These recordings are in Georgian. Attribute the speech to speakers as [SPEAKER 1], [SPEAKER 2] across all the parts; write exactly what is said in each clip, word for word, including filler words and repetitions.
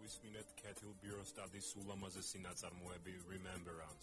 [SPEAKER 1] მოვისმინეთ Kettle Bjornstad's ულამაზესი ნაწარმოები Remembrance.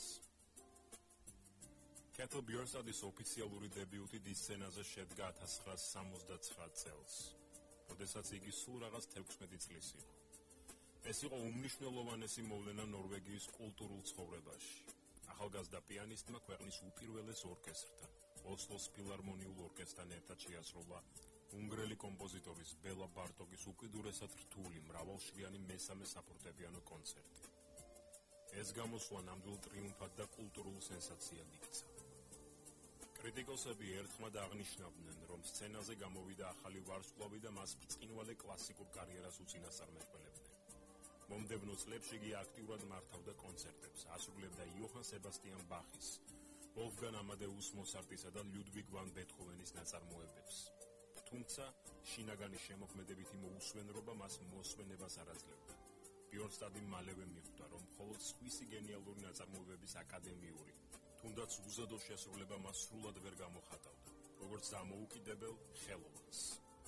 [SPEAKER 1] Kettle Bjornstad's ოფიციალური დებიუტი დის სცენაზე შედგა ათას ცხრაასი სამოცდაცხრა წელს, როდესაც იგი სულ რაღაც თექვსმეტი წლის იყო. ეს იყო უმნიშვნელოვანესი მოვლენა ნორვეგიის კულტურულ ცხოვრებაში. ახალგაზრდა პიანისტმა ქვეყნის უპირველეს ორკესტრთან, ოსლოს ფილარმონიულ ორკესტრთან ერთად შეასრულა უნგრელი კომპოზიტორის ბელა ბარტოკის უკიდურესად რთული მრავალშრიანი მესამე საფორტეპიანო კონცერტი. ეს გამოსვლა ნამდვილ ტრიუმფად და კულტურულ სენსაციად იქცა. კრიტიკოსები ერთხმად აღნიშნავდნენ, რომ სცენაზე გამოვიდა ახალი ვარსკვლავი და მას ბრწყინვალე კლასიკურ კარიერას უწინასწარმეტყველებდნენ. მომდევნო წლებში იგი აქტიურად მართავდა კონცერტებს, ასრულებდა იოჰან სებასტიან ბახის, ვოლფგანგ ამადეუს მოცარტისა და ლიუდვიგ ვან ბეთჰოვენის ნაწარმოებებს. თუმცა შინაგანი შემოქმედებითი მოუსვენრობა მას მოსვენებას არ აძლევდა. ბიორნსტადი მალევე მიხვდა, რომ მხოლოდ სხვისი გენიალური ნაწარმოებების აკადემიური, თუნდაც უზადო შესრულება მას სრულად ვერ გამოხატავდა, როგორც დამოუკიდებელ ხელოვანს.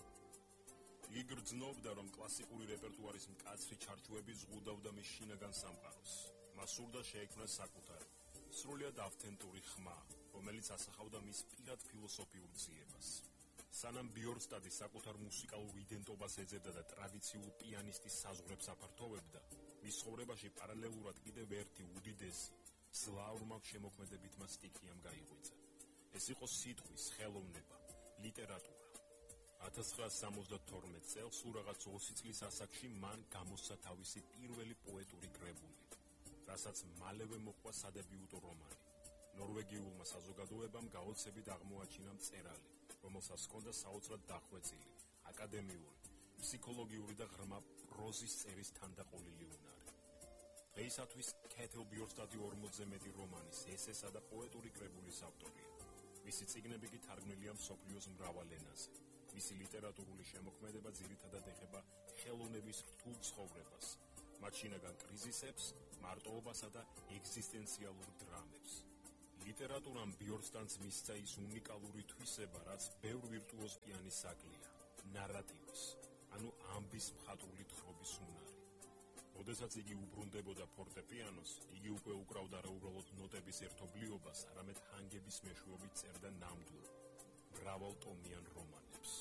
[SPEAKER 1] იგი გრძნობდა, რომ კლასიკური რეპერტუარის მკაცრი ჩარჩოები ზღუდავდა მის შინაგან სამყაროს. მას სურდა შეექმნა საკუთარი, სრულიად ავთენტური ხმა, რომელიც ასახავდა მის პირად ფილოსოფიურ ძიებას. სანამ ბიორნსტადი საკუთარ მუსიკალურ იდენტობას ეძებდა და ტრადიციულ პიანისტის საზღვრებს აფართოვებდა, მის ცხოვრებაში პარალელურად კიდევ ერთი უდიდესი, ზლაურმავ შემოქმედებითმა სტიქიამ გაიღვიძა. ეს იყო სიტყვის, ხელოვნება, ლიტერატურა. ათას ცხრაასი სამოცდათორმეტ წელს, სულ რაღაც ოცი წლის ასაკში, მან გამოსცა თავისი პირველი პოეტური კრებული, რასაც მალევე მოჰყვა სადებიუტო რომანი. ნორვეგიულმა საზოგადოებამ გაოცებით აღმოაჩინა მწერალი, რომელსაც ჰქონდა საოცრად დახვეწილი, აკადემიური, ფსიქოლოგიური და ღრმა პროზის წერის თანდაყოლილი უნარი. დღეისათვის Kettle Bjornstad ორმოცზე მეტი რომანის, ესესა და პოეტური კრებულის ავტორია. მისი წიგნები კი თარგმნილია მსოფლიოს მრავალ ენაზე. მისი ლიტერატურული შემოქმედება ძირითადად ეხება ხელოვნების რთულ ცხოვრებას, მათ შინაგან კრიზისებს, მარტოობასა და ეგზისტენციალურ დრამებს. ლიტერატურამ ბიორნსტადს მისცა ის უნიკალური თვისება, რაც ბევრ ვირტუოზ პიანის საკლია, ნარატივის, ანუ ამბის მხატვრული თხრობის უნარი. როდესაც იგი უბრუნდებოდა ფორტეპიანოს, იგი უკვე უკრავდა არა უბრალოდ ნოტების ერთობლიობას, არამედ ჰანგების მეშვეობით წერდა ნამდვილ, მრავალტომიან რომანებს.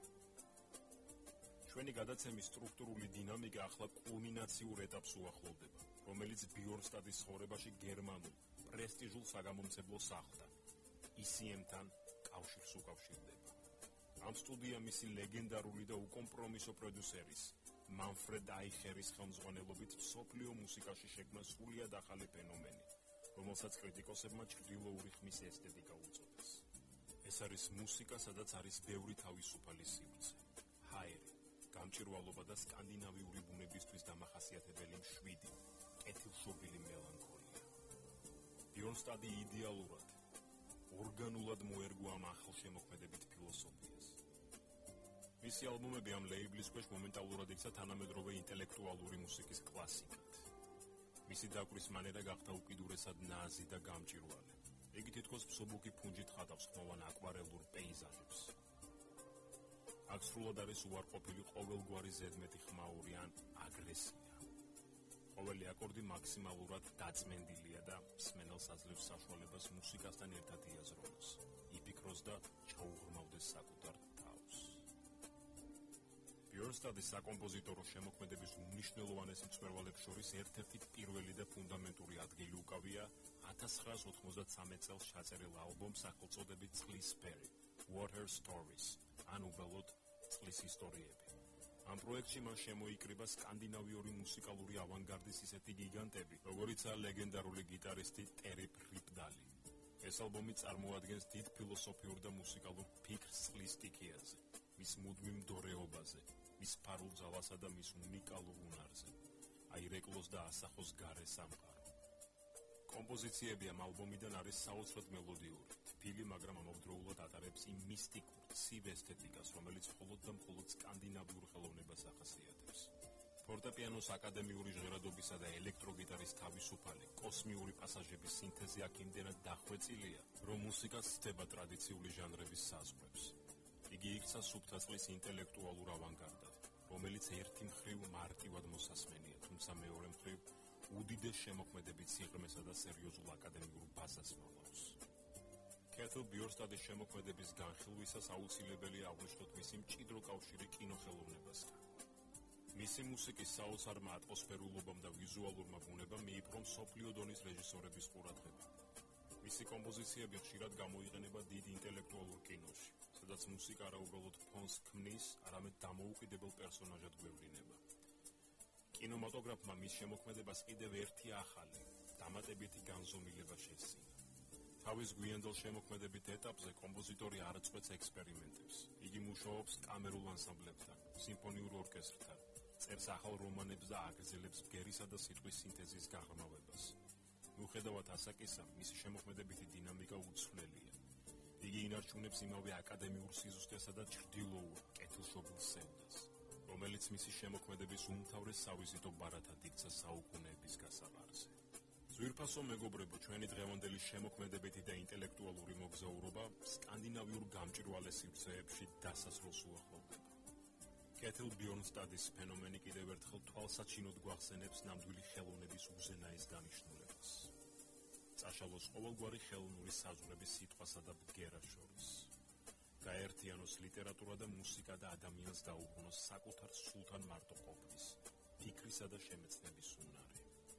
[SPEAKER 1] ჩვენი გადაცემის სტრუქტურული დინამიკა ახლა კულმინაციურ ეტაპს უახლოვდება, რომელიც ბიორნსტადის ცხოვრებაში გერმანულ პრესტიჟულ საგამომცემლო სახლთან, ი სი ემ-თან კავშირს უკავშირდება. ამ სტუდიამ მისი ლეგენდარული და უკომპრომისო პროდიუსერის, მანფრედ აიხერის ხელმძღვანელობით მსოფლიო მუსიკაში შექმნა სრულიად ახალი ფენომენი, რომელსაც კრიტიკოსებმა ჩრდილოური ხმის ესთეტიკა უწოდეს. ეს არის მუსიკა, სადაც არის ბევრი თავისუფალი სივრცე, ჰაერი, გამჭვირვალობა და სკანდინავიური ბუნებისთვის დამახასიათებელი მშვიდი, კეთილშობილი მელანქოლია. ბიორნსტადი იდეალურად, ორგანულად მოერგო ამ ახალშემოქმედებით ფილოსოფიას. მისი ალბომები ამ ლეიბლის ქვეშ მომენტალურად იქცა თანამედროვე ინტელექტუალური მუსიკის კლასიკად. მისი დაკვრის მანერა გახდა უკიდურესად ნაზი და გამჭვირვალე. იგი თითქოს მსუბუქი ფუნჯით ხატავს ხმოვან აკვარელურ პეიზაჟებს. აქ სრულად არის უარყოფილი ყოველგვარი ზედმეტი ხმაური ან აგრესია. ყოველი აკორდი მაქსიმალურად დაწმენდილია და მსმენელს აძლევს საშუალებას მუსიკასთან ერთად იაზროს, იფიქროს და ჩაუღრმავდეს საკუთარ თავს. ბიორნსტადის საკომპოზიტორო შემოქმედების უმნიშვნელოვანესი მწვერვალებს შორის ერთ-ერთი პირველი და ფუნდამენტური ადგილი უკავია ათას ცხრაასი ოთხმოცდათსამეტ წელს ჩაწერილ ალბომს სახელწოდებით წყლის ფერი, Water Stories, ან უბრალოდ წყლის ისტორიები. ამ პროექტში მან შემოიკრიბა სკანდინავიური მუსიკალური ავანგარდის ისეთი გიგანტები, როგორიცაა ლეგენდარული გიტარისტი ტერი ფრიპდალი. ეს ალბომი წარმოადგენს დიდ ფილოსოფიურ და მუსიკალურ ფიქრს წყლის სტიქიაზე, მის მუდმივ მდორეობაზე, მის ფარულ ძალასა და მის უნიკალურ უნარზე, აირეკლოს და ასახოს გარე სამყარო. კომპოზიციები ამ ალბომიდან არის საოცრად მელოდიური, თბილი, მაგრამ ამავდროულად ატარებს იმ მისტიკურ, ცივ ესთეტიკას, რომელიც მხოლოდ და მხოლოდ სკანდინავიურ ხელოვნებას ახასიათებს. ფორტეპიანოს აკადემიური ჟღერადობისა და ელექტროგიტარის თავისუფალი, კოსმიური პასაჟების სინთეზი აქ იმდენად დახვეწილია, რომ მუსიკა სცდება ტრადიციული ჟანრების საზღვრებს. იგი იქცა სუფთა წყლის ინტელექტუალურ ავანგარდად, რომელიც ერთი მხრივ მარტივად მოსასმენია, თუმცა მეორე მხრივ უდიდეს შემოქმედებით სიღრმესა და სერიოზულ აკადემიურ ბაზას მალავს. კეთილ ბიორსტადის შემოქმედების განხილვისას აუცილებელია აღვნიშნოთ მისი მჭიდრო კავშირი კინოხელოვნებასთან. მისი მუსიკის საოცარმა ატმოსფერულობამ და ვიზუალურმა ბუნებამ მიიპყრო მსოფლიო დონის რეჟისორების ყურადღება. მისი კომპოზიციები ხშირად გამოიყენება დიდ ინტელექტუალურ კინოში, სადაც მუსიკა არა უბრალოდ ფონს ქმნის, არამედ დამოუკიდებელ პერსონაჟად გვევლინება. კინემატოგრაფმა მის შემოქმედებას კიდევ ერთი ახალი, დამატებითი განზომილება შესძინა. თავის გვიანდელ შემოქმედებით ეტაპზე კომპოზიტორი არ წყვეტს ექსპერიმენტებს. იგი მუშაობს კამერულ ანსამბლებთან, სიმფონიურ ორკესტრთან, წერს ახალ რომანებს და აგრძელებს ბგერისა და სიტყვის სინთეზის გაღრმავებას. მიუხედავად ასაკისა, მისი შემოქმედებითი დინამიკა უცვლელია. იგი ინარჩუნებს იმავე აკადემიურ სიზუსტესა და ჩრდილოურ, კეთილშობილ სევდას, რომელიც მისი შემოქმედების უმთავრეს სავიზიტო ბარათად იქცა საუკუნეების გასაბარზე. ძვირფასო მეგობრებო, ჩვენი დღევანდელი შემოქმედებითი და ინტელექტუალური მოგზაურობა სკანდინავიურ გამჭვირვალე სივრცეებში დასასრულს უახლოვდება. კეთილ ბიორნსტადის ფენომენი კიდევ ერთხელ თვალსაჩინოდ გვახსენებს ნამდვილი ხელოვნების უზენაეს დანიშნულებას. წაშალოს ყოველგვარი ხელოვნური საზღვრების სიტყვასა და ბგერას შორის. გაერთიანოს ლიტერატურა და მუსიკა და ადამიანს დაუბრუნოს საკუთარ სულთან მარტო ყოფნის, ფიქრისა და შემეცნების უნარი.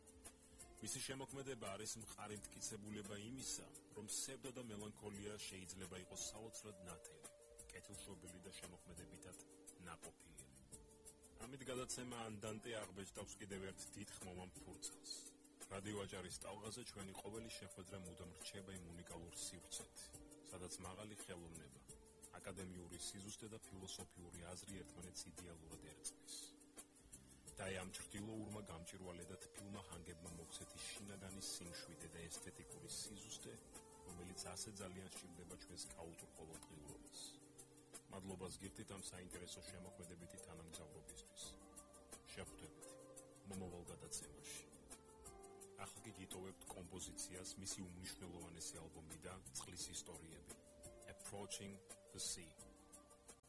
[SPEAKER 1] მისი შემოქმედება არის მყარი მტკიცებულება იმისა, რომ სევდა და მელანქოლია შეიძლება იყოს საოცრად ნათელი, კეთილშობილი და შემოქმედებითად ნაყოფიერი. ამით გადაცემა ანდანტე აღბეჭდავს კიდევ ერთ დიდ ხმოვან ფურცელს. რადიო აჭარის ტალღაზე ჩვენი ყოველი შეხვედრა მუდამ რჩება იმ უნიკალურ სივრცეთ, სადაც მაღალი ხელოვნება, აკადემიური სიზუსტე და ფილოსოფიური აზრი ერთმანეთს იდეალურად ერწყმის. და ამ ჩრდილოურმა გამჭვირვალე და თბილმა ჰანგებმა მოგვცეთ ის შინაგანი სიმშვიდე და ესთეტიკური სიზუსტე, რომელიც ასე ძალიან სჭირდება ჩვენს ქაოტურ ყოველდღიურობას. მადლობას გირთით ამ საინტერესო შემოქმედებითი თანამგზავრობისთვის. შეხვდებით მომავალ გადაცემაში. ახლა კი გიტოვებთ კომპოზიციას მისი უმნიშვნელოვანესი ალბომიდან წყლის ისტორიები, Approaching the Sea.